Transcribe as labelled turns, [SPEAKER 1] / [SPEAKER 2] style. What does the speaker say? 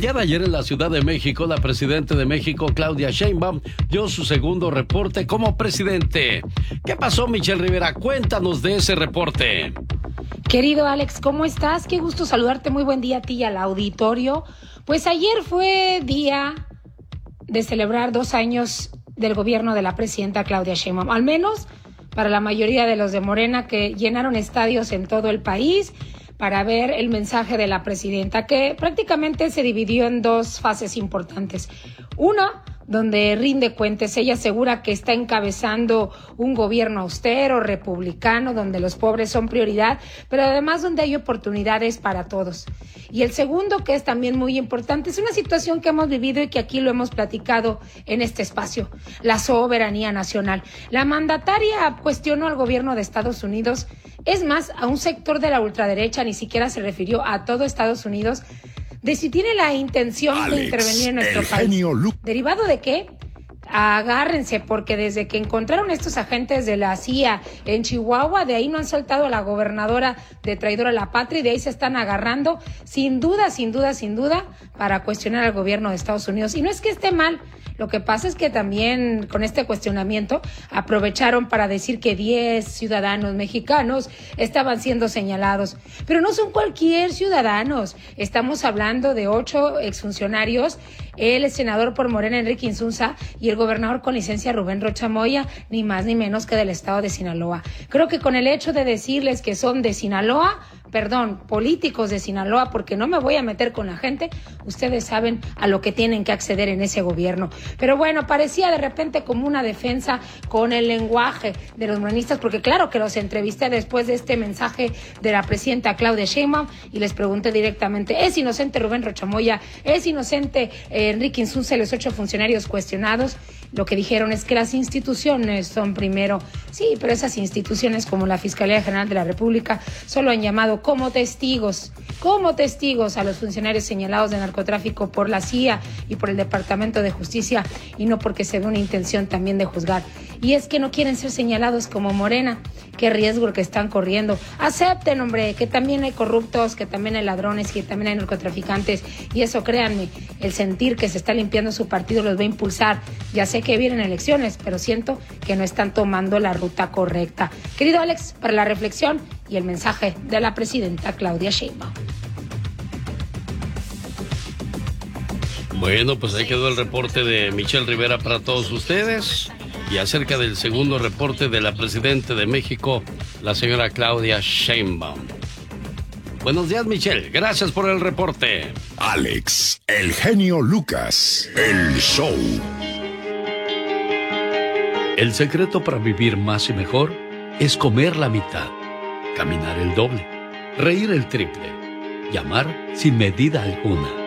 [SPEAKER 1] El día de ayer en la Ciudad de México, la presidenta de México, Claudia Sheinbaum, dio su segundo reporte como presidente. ¿Qué pasó, Michelle Rivera? Cuéntanos de ese reporte.
[SPEAKER 2] Querido Alex, ¿cómo estás? Qué gusto saludarte. Muy buen día a ti y al auditorio. Pues ayer fue día de celebrar 2 años del gobierno de la presidenta Claudia Sheinbaum. Al menos para la mayoría de los de Morena, que llenaron estadios en todo el país para ver el mensaje de la presidenta, que prácticamente se dividió en 2 fases importantes. Una, donde rinde cuentas. Ella asegura que está encabezando un gobierno austero, republicano, donde los pobres son prioridad, pero además donde hay oportunidades para todos. Y el segundo, que es también muy importante, es una situación que hemos vivido y que aquí lo hemos platicado en este espacio, la soberanía nacional. La mandataria cuestionó al gobierno de Estados Unidos, es más, a un sector de la ultraderecha, ni siquiera se refirió a todo Estados Unidos, de si tiene la intención de intervenir en nuestro país. ¿Derivado de qué? Agárrense, porque desde que encontraron estos agentes de la CIA en Chihuahua, de ahí no han soltado a la gobernadora de traidora a la patria, y de ahí se están agarrando, sin duda, para cuestionar al gobierno de Estados Unidos. Y no es que esté mal, lo que pasa es que también con este cuestionamiento aprovecharon para decir que 10 ciudadanos mexicanos estaban siendo señalados. Pero no son cualquier ciudadanos. Estamos hablando de 8 exfuncionarios, el senador por Morena, Enrique Insunza, y el gobernador con licencia, Rubén Rocha Moya, ni más ni menos que del estado de Sinaloa. Creo que con el hecho de decirles que son de Sinaloa, políticos de Sinaloa, porque no me voy a meter con la gente, ustedes saben a lo que tienen que acceder en ese gobierno. Pero bueno, parecía de repente como una defensa con el lenguaje de los morenistas, porque claro que los entrevisté después de este mensaje de la presidenta Claudia Sheinbaum y les pregunté directamente, ¿es inocente Rubén Rocha Moya? ¿Es inocente Enrique Insunza y los 8 funcionarios cuestionados? Lo que dijeron es que las instituciones son primero. Sí, pero esas instituciones como la Fiscalía General de la República solo han llamado como testigos a los funcionarios señalados de narcotráfico por la CIA y por el Departamento de Justicia, y no porque se ve una intención también de juzgar. Y es que no quieren ser señalados como Morena. Qué riesgo el que están corriendo. Acepten, hombre, que también hay corruptos, que también hay ladrones, que también hay narcotraficantes, y eso, créanme, el sentir que se está limpiando su partido los va a impulsar. Ya sé que vienen elecciones, pero siento que no están tomando la ruta correcta. Querido Alex, para la reflexión y el mensaje de la presidenta Claudia Sheinbaum.
[SPEAKER 1] Bueno, pues ahí quedó el reporte de Michelle Rivera para todos ustedes. Y acerca del segundo reporte de la presidenta de México, la señora Claudia Sheinbaum. Buenos días, Michelle. Gracias por el reporte.
[SPEAKER 3] Alex, el genio Lucas, el show.
[SPEAKER 4] El secreto para vivir más y mejor es comer la mitad, caminar el doble, reír el triple y amar sin medida alguna.